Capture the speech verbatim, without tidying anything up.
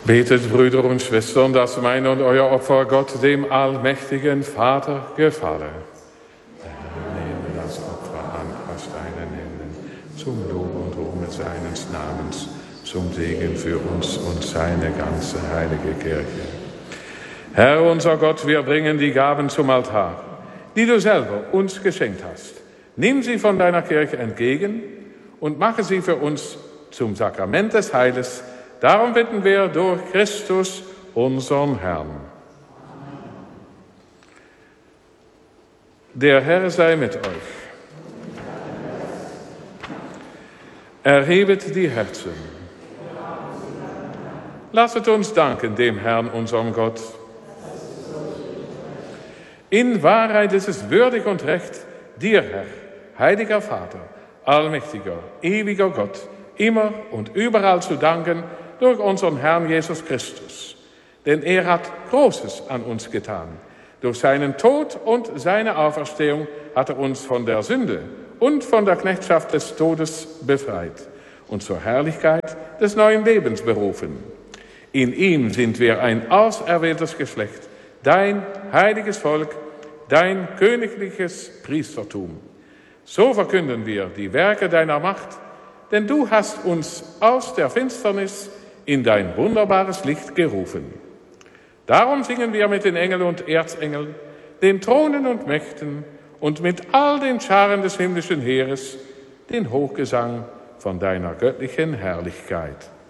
Betet, Brüder und Schwestern, dass mein und euer Opfer Gott, dem allmächtigen Vater, gefalle. Nehme das Opfer an aus deinen Händen, zum Lob und Ruhm seines Namens, zum Segen für uns und seine ganze heilige Kirche. Herr unser Gott, wir bringen die Gaben zum Altar, die du selber uns geschenkt hast. Nimm sie von deiner Kirche entgegen und mache sie für uns zum Sakrament des Heiles. Darum bitten wir durch Christus, unseren Herrn. Der Herr sei mit euch. Erhebet die Herzen. Lasset uns danken dem Herrn, unserem Gott. In Wahrheit ist es würdig und recht, dir, Herr, heiliger Vater, allmächtiger, ewiger Gott, immer und überall zu danken durch unseren Herrn Jesus Christus. Denn er hat Großes an uns getan. Durch seinen Tod und seine Auferstehung hat er uns von der Sünde und von der Knechtschaft des Todes befreit und zur Herrlichkeit des neuen Lebens berufen. In ihm sind wir ein auserwähltes Geschlecht, dein heiliges Volk, dein königliches Priestertum. So verkünden wir die Werke deiner Macht, denn du hast uns aus der Finsternis in dein wunderbares Licht gerufen. Darum singen wir mit den Engeln und Erzengeln, den Thronen und Mächten und mit all den Scharen des himmlischen Heeres den Hochgesang von deiner göttlichen Herrlichkeit.